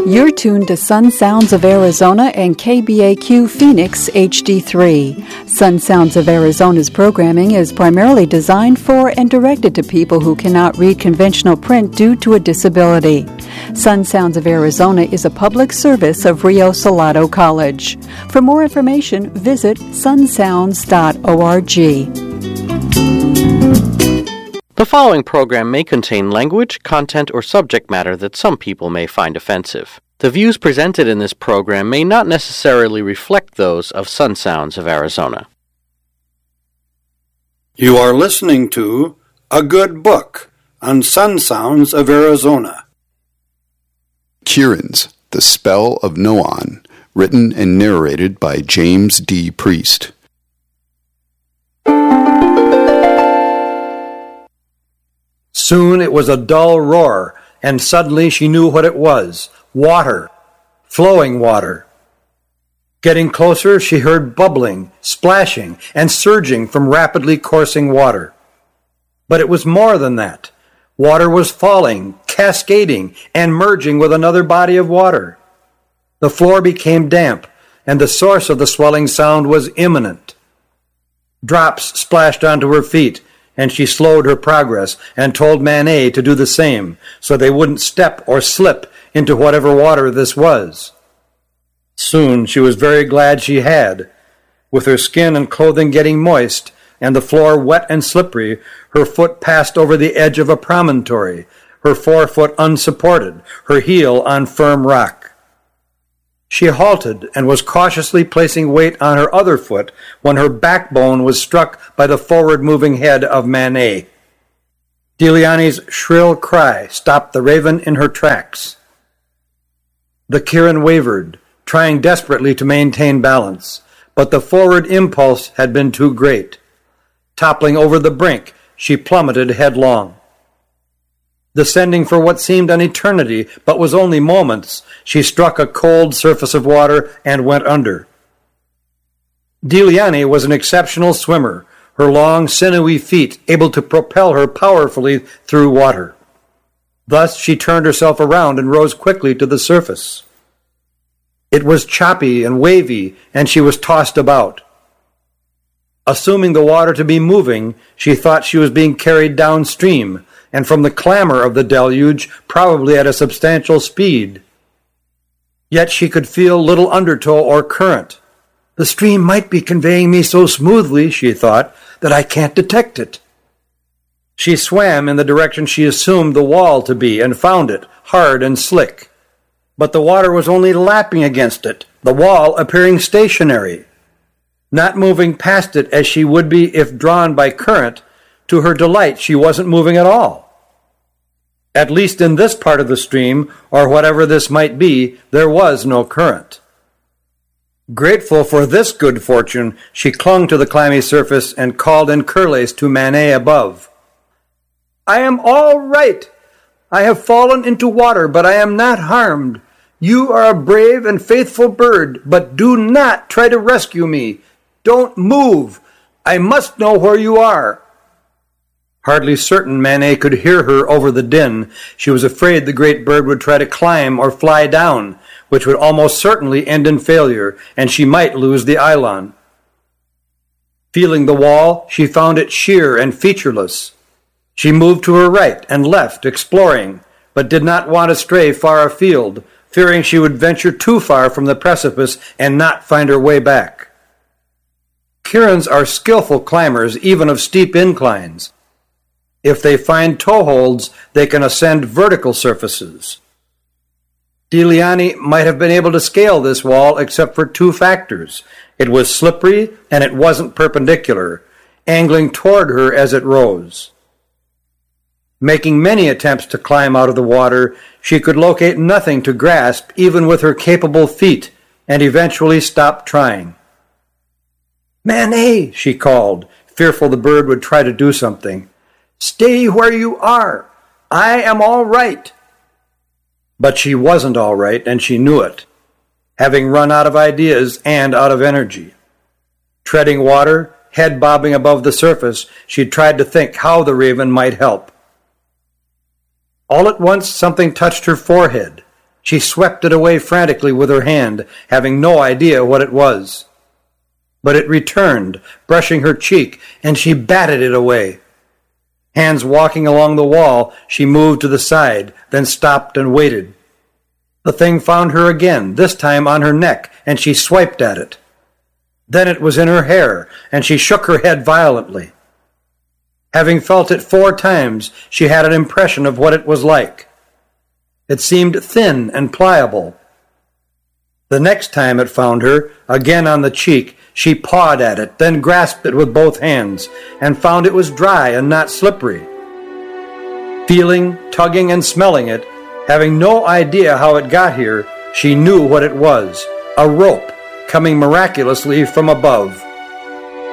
You're tuned to Sun Sounds of Arizona and KBAQ Phoenix HD3. Sun Sounds of Arizona's programming is primarily designed for and directed to people who cannot read conventional print due to a disability. Sun Sounds of Arizona is a public service of Rio Salado College. For more information, visit sunsounds.org. The following program may contain language, content, or subject matter that some people may find offensive. The views presented in this program may not necessarily reflect those of Sun Sounds of Arizona. You are listening to A Good Book on Sun Sounds of Arizona. Kieran's The Spell of Noan, written and narrated by James D. Priest. Soon it was a dull roar, and suddenly she knew what it was. Water. Flowing water. Getting closer, she heard bubbling, splashing, and surging from rapidly coursing water. But it was more than that. Water was falling, cascading, and merging with another body of water. The floor became damp, and the source of the swelling sound was imminent. Drops splashed onto her feet, and she slowed her progress and told Manet to do the same, so they wouldn't step or slip into whatever water this was. Soon she was very glad she had. With her skin and clothing getting moist, and the floor wet and slippery, her foot passed over the edge of a promontory, her forefoot unsupported, her heel on firm rock. She halted and was cautiously placing weight on her other foot when her backbone was struck by the forward-moving head of Manet. Deliani's shrill cry stopped the raven in her tracks. The Kieran wavered, trying desperately to maintain balance, but the forward impulse had been too great. Toppling over the brink, she plummeted headlong. Descending for what seemed an eternity, but was only moments, she struck a cold surface of water and went under. Deliani was an exceptional swimmer, her long, sinewy feet able to propel her powerfully through water. Thus she turned herself around and rose quickly to the surface. It was choppy and wavy, and she was tossed about. Assuming the water to be moving, she thought she was being carried downstream, and from the clamor of the deluge, probably at a substantial speed. Yet she could feel little undertow or current. The stream might be conveying me so smoothly, she thought, that I can't detect it. She swam in the direction she assumed the wall to be and found it, hard and slick. But the water was only lapping against it, the wall appearing stationary. Not moving past it as she would be if drawn by current, to her delight she wasn't moving at all. At least in this part of the stream, or whatever this might be, there was no current. Grateful for this good fortune, she clung to the clammy surface and called in Curlace to Manet above. "I am all right. I have fallen into water, but I am not harmed. You are a brave and faithful bird, but do not try to rescue me. Don't move. I must know where you are." Hardly certain Manet could hear her over the din, she was afraid the great bird would try to climb or fly down, which would almost certainly end in failure, and she might lose the Eilon. Feeling the wall, she found it sheer and featureless. She moved to her right and left, exploring, but did not want to stray far afield, fearing she would venture too far from the precipice and not find her way back. Kiirans are skillful climbers, even of steep inclines. If they find toeholds, they can ascend vertical surfaces. Deliani might have been able to scale this wall except for two factors. It was slippery and it wasn't perpendicular, angling toward her as it rose. Making many attempts to climb out of the water, she could locate nothing to grasp even with her capable feet, and eventually stopped trying. "Manet," she called, fearful the bird would try to do something. "Stay where you are. I am all right." But she wasn't all right, and she knew it, having run out of ideas and out of energy. Treading water, head bobbing above the surface, she tried to think how the raven might help. All at once something touched her forehead. She swept it away frantically with her hand, having no idea what it was. But it returned, brushing her cheek, and she batted it away. Hands walking along the wall, she moved to the side, then stopped and waited. The thing found her again, this time on her neck, and she swiped at it. Then it was in her hair, and she shook her head violently. Having felt it 4 times, she had an impression of what it was like. It seemed thin and pliable. The next time it found her, again on the cheek, she pawed at it, then grasped it with both hands, and found it was dry and not slippery. Feeling, tugging, and smelling it, having no idea how it got here, she knew what it was, a rope coming miraculously from above.